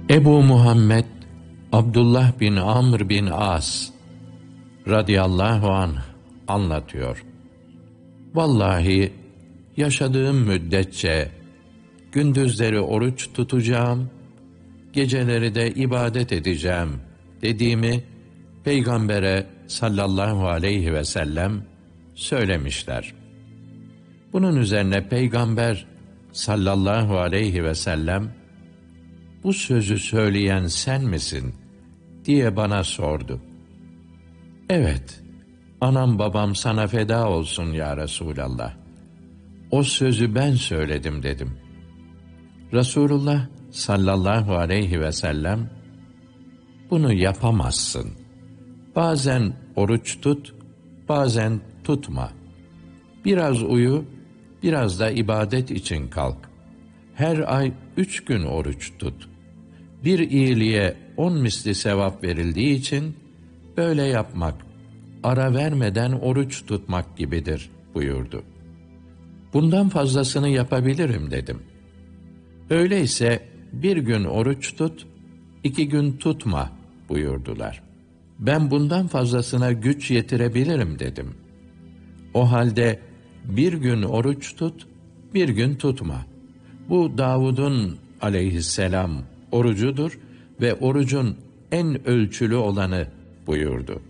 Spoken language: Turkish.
Ebu Muhammed Abdullah bin Amr bin As radıyallahu anh anlatıyor. Vallahi yaşadığım müddetçe gündüzleri oruç tutacağım, geceleri de ibadet edeceğim dediğimi Peygamber'e sallallahu aleyhi ve sellem söylemişler. Bunun üzerine Peygamber sallallahu aleyhi ve sellem, "Bu sözü söyleyen sen misin?" diye bana sordu. "Evet, anam babam sana feda olsun ya Resulallah. O sözü ben söyledim," dedim. Resulullah sallallahu aleyhi ve sellem, "Bunu yapamazsın. Bazen oruç tut, bazen tutma. Biraz uyu, biraz da ibadet için kalk. Her ay 3 gün oruç tut. Bir iyiliğe 10 misli sevap verildiği için böyle yapmak, ara vermeden oruç tutmak gibidir," buyurdu. "Bundan fazlasını yapabilirim," dedim. "Öyleyse 1 gün oruç tut, 2 gün tutma," buyurdular. "Ben bundan fazlasına güç yetirebilirim," dedim. "O halde 1 gün oruç tut, 1 gün tutma. Bu Davud'un aleyhisselam orucudur ve orucun en ölçülü olanı," buyurdu.